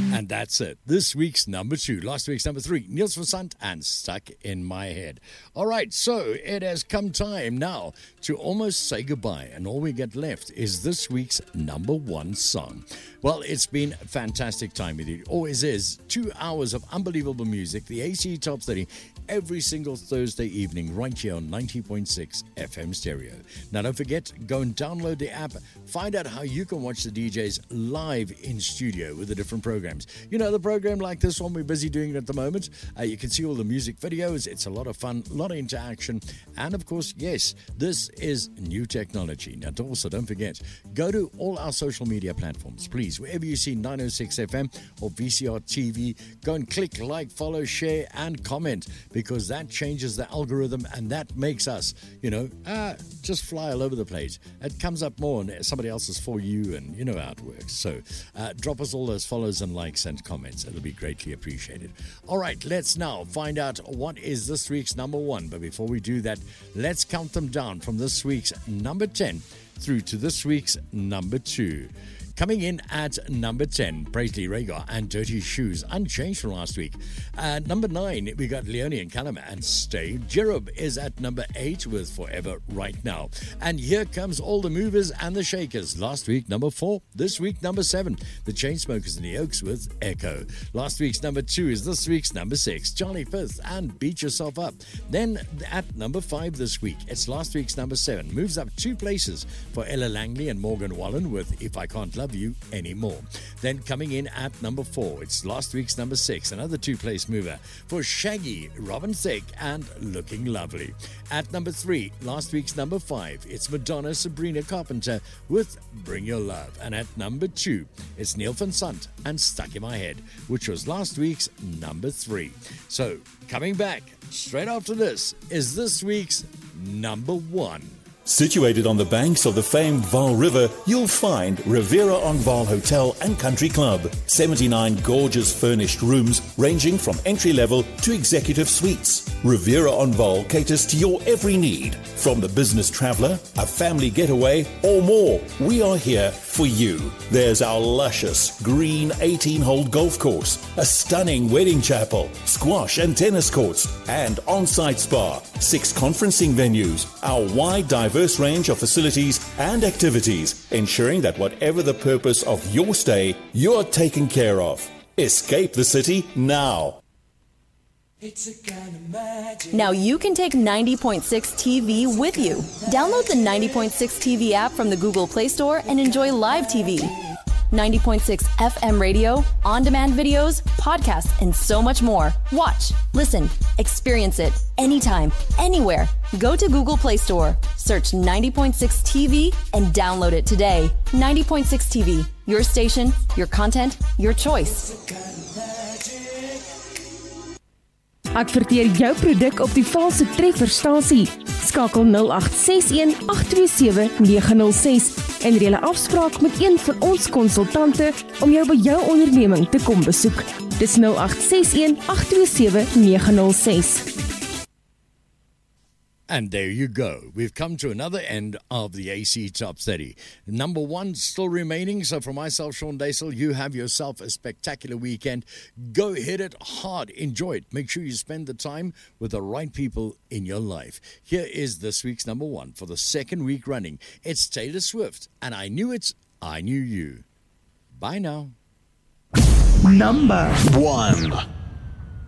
And that's it. This week's number 2. Last week's number 3. Niels van Sant and Stuck in My Head. All right, so it has come time now to almost say goodbye. And all we get left is this week's number 1 song. Well, it's been a fantastic time with you. Always is. 2 hours of unbelievable music. The AC Top 30 every single Thursday evening right here on 90.6 FM stereo. Now, don't forget, go and download the app. Find out how you can watch the DJs live in studio with the different programs. You know, the program like this one, we're busy doing it at the moment. You can see all the music videos. It's a lot of fun, a lot of interaction. And, of course, yes, this is new technology. Now, also, don't forget, go to all our social media platforms, please. Wherever you see 906 FM or VCR TV, go and click like, follow, share, and comment, because that changes the algorithm and that makes us, just fly all over the place. It comes up more and somebody else is for you, and you know how it works. So drop us all those follows and likes and comments. It'll be greatly appreciated. All right, let's now find out what is this week's number 1. But before we do that, let's count them down from this week's number 10 through to this week's number 2. Coming in at number 10, Presley Rhaegar and Dirty Shoes, unchanged from last week. Number 9, we got Leonie and Callum and Stay. Jerub is at number 8 with Forever Right Now. And here comes All the Movers and the Shakers. Last week, number 4. This week, number 7. The Chainsmokers and the Oaks with Echo. Last week's number 2 is this week's number 6. Charlie Puth and Beat Yourself Up. Then at number 5 this week, it's last week's number 7. Moves up 2 places for Ella Langley and Morgan Wallen with If I Can't Love You Anymore. Then coming in at number 4, it's last week's number 6, another 2-place mover for Shaggy, Robin Thicke and Looking Lovely. At number 3, last week's number 5, it's Madonna, Sabrina Carpenter with Bring Your Love. And at number 2, it's Neil van Sant and Stuck in My Head, which was last week's number 3. So coming back straight after this is this week's number 1. Situated on the banks of the famed Vaal River, you'll find Riviera on Vaal Hotel and Country Club. 79 gorgeous furnished rooms ranging from entry-level to executive suites. Riviera on Vaal caters to your every need. From the business traveller, a family getaway, or more, we are here for you. There's our luscious green 18-hole golf course, a stunning wedding chapel, squash and tennis courts, and on-site spa, 6 conferencing venues, our wide diverse range of facilities and activities, ensuring that whatever the purpose of your stay, you're taken care of. Escape the city now. It's a kind of magic. Now you can take 90.6 TV with you. Download the 90.6 TV app from the Google Play Store and enjoy live TV. 90.6 FM radio, on-demand videos, podcasts, and so much more. Watch, listen, experience it anytime, anywhere. Go to Google Play Store, search 90.6 TV, and download it today. 90.6 TV, your station, your content, your choice. Adverteer jou produk op die valse trefferstasie. Skakel 0861 827 906 en reël 'n afspraak met een van ons konsultante om jou by jou onderneming te kom besoek. Dis 0861 827 906. And there you go. We've come to another end of the AC Top 30. Number 1 still remaining. So for myself, Sean Daisel, you have yourself a spectacular weekend. Go hit it hard. Enjoy it. Make sure you spend the time with the right people in your life. Here is this week's number 1 for the second week running. It's Taylor Swift. And I Knew It, I Knew You. Bye now. Number 1.